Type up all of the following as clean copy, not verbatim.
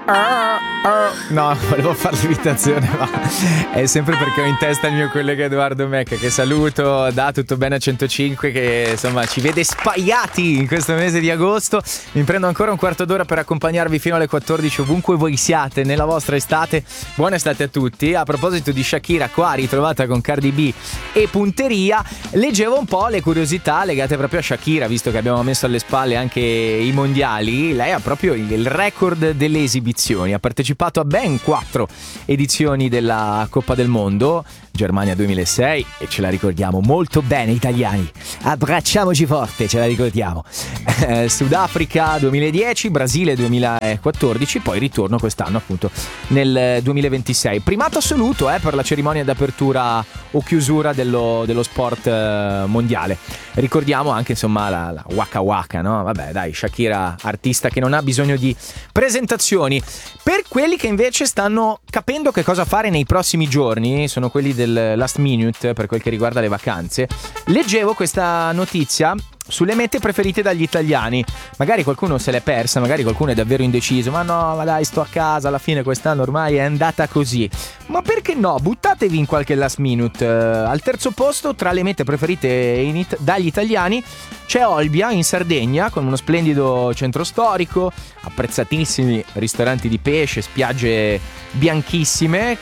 No, volevo fare l'imitazione, ma è sempre perché ho in testa il mio collega Edoardo Mecca, che saluto, da Tutto Bene a 105, che insomma ci vede spaiati in questo mese di agosto. Mi prendo ancora un quarto d'ora per accompagnarvi fino alle 14 ovunque voi siate nella vostra estate. Buona estate a tutti. A proposito di Shakira, qua ritrovata con Cardi B e punteria, leggevo un po' le curiosità legate proprio a Shakira, visto che abbiamo messo alle spalle anche i mondiali. Lei ha proprio il record delle esibizioni, ha partecipato a ben 4 edizioni della Coppa del Mondo, Germania 2006, e ce la ricordiamo molto bene italiani, abbracciamoci forte, ce la ricordiamo. Sudafrica 2010, Brasile 2014, poi ritorno quest'anno appunto nel 2026. Primato assoluto per la cerimonia d'apertura o chiusura dello sport mondiale. Ricordiamo anche insomma la Waka Waka, no? Vabbè dai, Shakira, artista che non ha bisogno di presentazioni. Per quelli che invece stanno capendo che cosa fare nei prossimi giorni, sono quelli del last minute per quel che riguarda le vacanze, leggevo questa notizia sulle mete preferite dagli italiani. Magari qualcuno se l'è persa, magari qualcuno è davvero indeciso, ma no, ma dai, sto a casa, alla fine quest'anno ormai è andata così. Ma perché no? Buttatevi in qualche last minute. Al terzo posto tra le mete preferite dagli italiani c'è Olbia in Sardegna, con uno splendido centro storico, apprezzatissimi ristoranti di pesce, spiagge bianchissime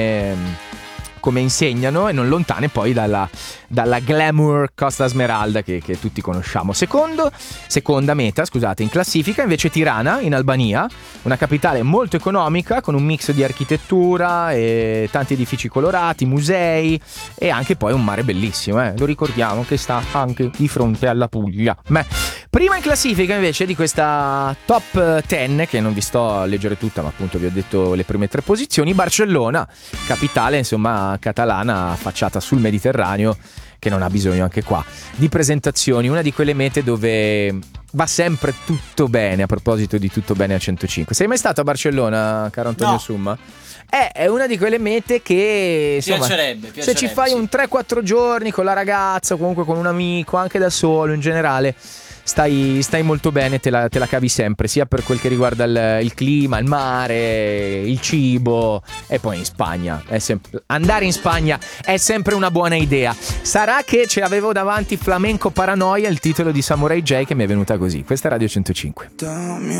come insegnano, e non lontane poi dalla glamour Costa Smeralda che tutti conosciamo. Seconda meta, scusate, in classifica invece Tirana in Albania, una capitale molto economica con un mix di architettura e tanti edifici colorati, musei e anche poi un mare bellissimo, lo ricordiamo che sta anche di fronte alla Puglia. Prima in classifica invece di questa top 10, che non vi sto a leggere tutta, ma appunto vi ho detto le prime 3 posizioni, Barcellona, capitale insomma catalana affacciata sul Mediterraneo, che non ha bisogno anche qua di presentazioni, una di quelle mete dove va sempre tutto bene. A proposito di Tutto Bene a 105, sei mai stato a Barcellona, caro Antonio? No. Summa? È una di quelle mete che insomma, piacerebbe, se ci fai un 3-4 giorni con la ragazza o comunque con un amico, anche da solo in generale, stai molto bene, te la cavi sempre, sia per quel che riguarda il clima, il mare, il cibo. E poi in Spagna andare in Spagna è sempre una buona idea. Sarà che ce l'avevo davanti, Flamenco Paranoia, il titolo di Samurai J, che mi è venuta così. Questa è Radio 105. Dammi